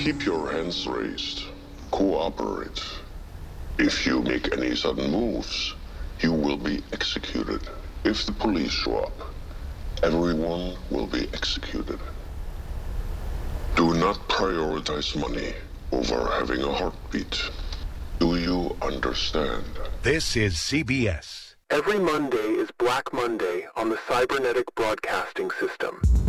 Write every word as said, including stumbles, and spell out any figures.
Keep your hands raised. Cooperate. If you make any sudden moves, you will be executed. If the police show up, everyone will be executed. Do not prioritize money over having a heartbeat. Do you understand? This is C B S. Every Monday is Black Monday on the Cybernetic Broadcasting System.